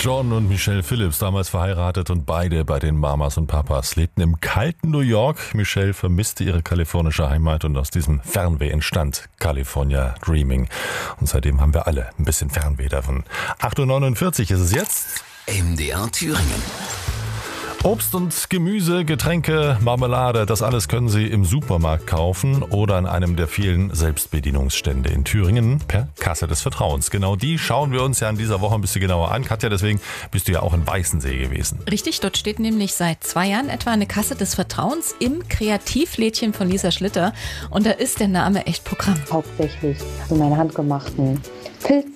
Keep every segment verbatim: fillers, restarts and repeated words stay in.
John und Michelle Phillips, damals verheiratet und beide bei den Mamas und Papas, lebten im kalten New York. Michelle vermisste ihre kalifornische Heimat und aus diesem Fernweh entstand California Dreaming. Und seitdem haben wir alle ein bisschen Fernweh davon. acht Uhr neunundvierzig ist es jetzt. M D R Thüringen. Obst und Gemüse, Getränke, Marmelade, das alles können Sie im Supermarkt kaufen oder an einem der vielen Selbstbedienungsstände in Thüringen per Kasse des Vertrauens. Genau die schauen wir uns ja in dieser Woche ein bisschen genauer an. Katja, deswegen bist du ja auch in Weißensee gewesen. Richtig, dort steht nämlich seit zwei Jahren etwa eine Kasse des Vertrauens im Kreativlädchen von Lisa Schlitter. Und da ist der Name echt Programm. Hauptsächlich so meine handgemachten Pilz,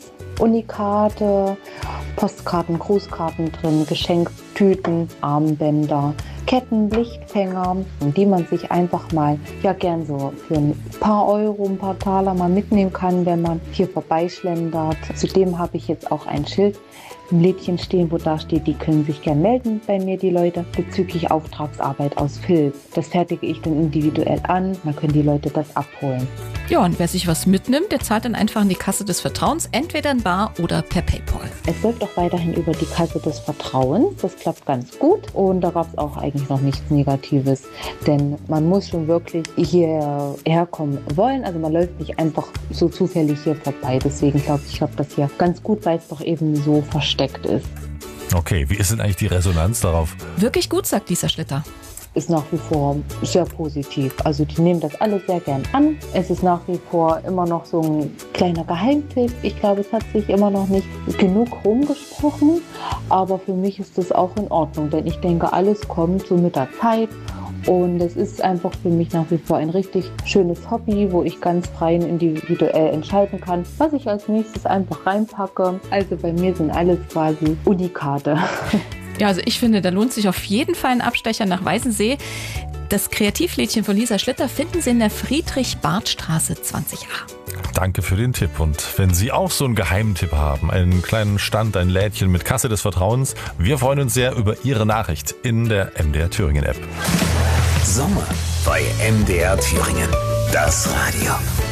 Unikate, Postkarten, Grußkarten drin, Geschenktüten, Armbänder, Ketten, Lichtfänger, die man sich einfach mal ja gern so für ein paar Euro, ein paar Taler mal mitnehmen kann, wenn man hier vorbeischlendert. Zudem habe ich jetzt auch ein Schild im Lädchen stehen, wo da steht, die können sich gern melden bei mir, die Leute, bezüglich Auftragsarbeit aus Filz. Das fertige ich dann individuell an, dann können die Leute das abholen. Ja, und wer sich was mitnimmt, der zahlt dann einfach in die Kasse des Vertrauens, entweder in bar oder per PayPal. Es läuft auch weiterhin über die Kasse des Vertrauens. Das klappt ganz gut und da gab es auch eigentlich noch nichts Negatives, denn man muss schon wirklich hierher kommen wollen. Also man läuft nicht einfach so zufällig hier vorbei. Deswegen glaube ich, ich habe das hier ganz gut, weil es doch eben so versteckt ist. Okay, wie ist denn eigentlich die Resonanz darauf? Wirklich gut, sagt Lisa Schlitter. Ist nach wie vor sehr positiv. Also die nehmen das alle sehr gern an. Es ist nach wie vor immer noch so ein kleiner Geheimtipp. Ich glaube, es hat sich immer noch nicht genug rumgesprochen, aber für mich ist das auch in Ordnung, denn ich denke, alles kommt so mit der Zeit und es ist einfach für mich nach wie vor ein richtig schönes Hobby, wo ich ganz frei und individuell entscheiden kann, was ich als nächstes einfach reinpacke. Also bei mir sind alles quasi Unikate. Ja, also ich finde, da lohnt sich auf jeden Fall ein Abstecher nach Weißensee. Das Kreativlädchen von Lisa Schlitter finden Sie in der Friedrich-Barth-Straße zwanzig a. Danke für den Tipp. Und wenn Sie auch so einen Geheimtipp haben, einen kleinen Stand, ein Lädchen mit Kasse des Vertrauens, wir freuen uns sehr über Ihre Nachricht in der M D R Thüringen App. Sommer bei M D R Thüringen. Das Radio.